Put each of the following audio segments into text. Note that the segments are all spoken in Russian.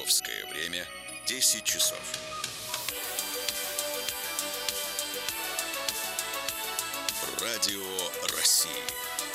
Московское время 10 часов. Радио России.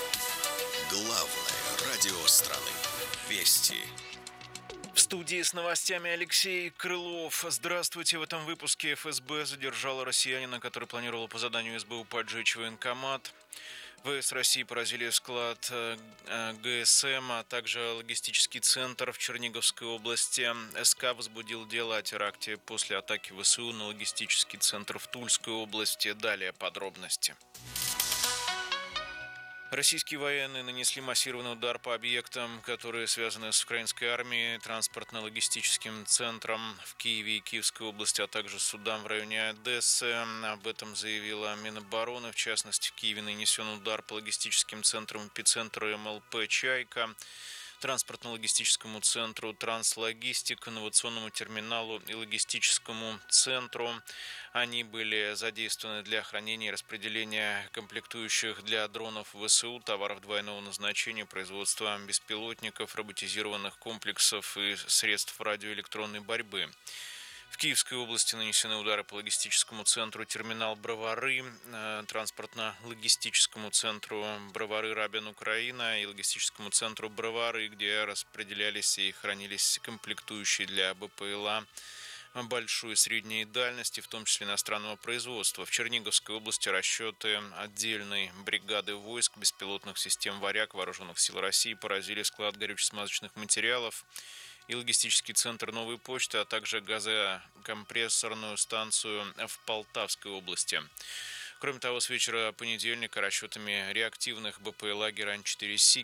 Главное радио страны. Вести. В студии с новостями Алексей Крылов. Здравствуйте. В этом выпуске ФСБ задержала россиянина, который планировал по заданию СБУ поджечь военкомат. ВС России поразили склад ГСМ, а также логистический центр в Черниговской области. СК возбудил дело о теракте после атаки ВСУ на логистический центр в Тульской области. Далее подробности. Российские военные нанесли массированный удар по объектам, которые связаны с украинской армией, транспортно-логистическим центром в Киеве и Киевской области, а также судам в районе Одессы. Об этом заявила Минобороны. В частности, в Киеве нанесен удар по логистическим центрам эпицентра МЛП «Чайка», транспортно-логистическому центру «Транслогистик», инновационному терминалу и логистическому центру. Они были задействованы для хранения и распределения комплектующих для дронов ВСУ, товаров двойного назначения, производства беспилотников, роботизированных комплексов и средств радиоэлектронной борьбы. В Киевской области нанесены удары по логистическому центру терминал Бровары, транспортно-логистическому центру Бровары Рабин Украина и логистическому центру Бровары, где распределялись и хранились комплектующие для БПЛА большой и средней дальности, в том числе иностранного производства. В Черниговской области расчеты отдельной бригады войск беспилотных систем «Варяг» Вооруженных сил России поразили склад горюче-смазочных материалов и логистический центр «Новой почты», а также газокомпрессорную станцию в Полтавской области. Кроме того, с вечера понедельника расчетами реактивных БПЛА «Герань-4С